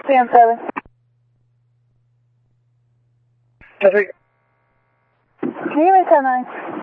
Stand 7. Traffic. Can you give me 10-9?